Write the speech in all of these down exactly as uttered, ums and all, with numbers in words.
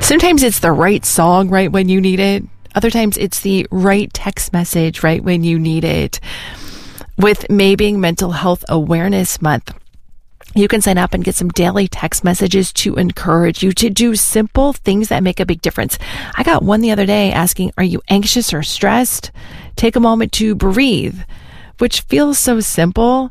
Sometimes it's the right song right when you need it. Other times it's the right text message right when you need it. With May being Mental Health Awareness Month, you can sign up and get some daily text messages to encourage you to do simple things that make a big difference. I got one the other day asking, are you anxious or stressed? Take a moment to breathe, which feels so simple.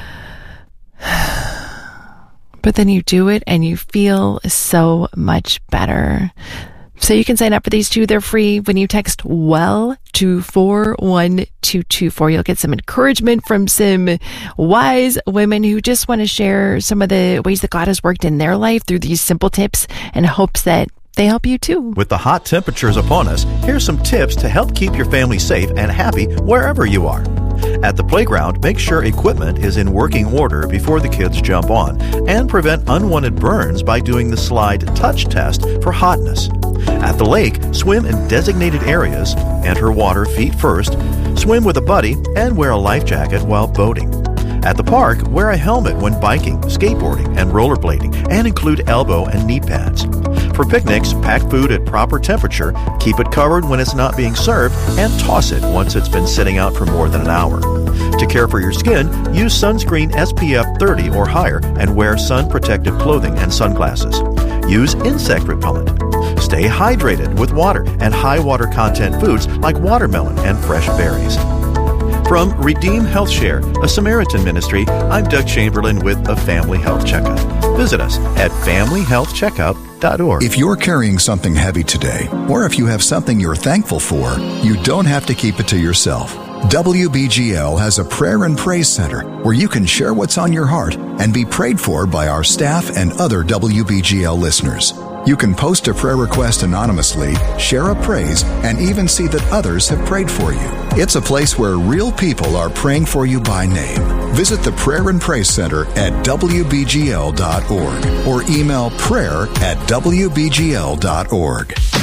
But then you do it and you feel so much better. So you can sign up for these two. They're free when you text WELL to four one two two four. You'll get some encouragement from some wise women who just want to share some of the ways that God has worked in their life through these simple tips in hopes that they help you too. With the hot temperatures upon us, here's some tips to help keep your family safe and happy wherever you are. At the playground, make sure equipment is in working order before the kids jump on, and prevent unwanted burns by doing the slide touch test for hotness. At the lake, swim in designated areas, enter water feet first, swim with a buddy, and wear a life jacket while boating. At the park, wear a helmet when biking, skateboarding, and rollerblading, and include elbow and knee pads. For picnics, pack food at proper temperature, keep it covered when it's not being served, and toss it once it's been sitting out for more than an hour. To care for your skin, use sunscreen S P F thirty or higher and wear sun-protective clothing and sunglasses. Use insect repellent. Stay hydrated with water and high water content foods like watermelon and fresh berries. From Redeem Health Share, a Samaritan ministry, I'm Doug Chamberlain with a Family Health Checkup. Visit us at family health checkup dot org. If you're carrying something heavy today, or if you have something you're thankful for, you don't have to keep it to yourself. W B G L has a prayer and praise center where you can share what's on your heart and be prayed for by our staff and other W B G L listeners. You can post a prayer request anonymously, share a praise, and even see that others have prayed for you. It's a place where real people are praying for you by name. Visit the Prayer and Praise Center at W B G L dot org or email prayer at W B G L dot org.